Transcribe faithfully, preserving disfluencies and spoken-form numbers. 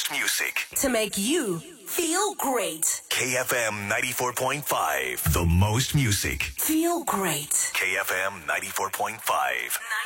most music. To make you feel great. K F M ninety-four point five. The most music. Feel great. K F M ninety-four point five.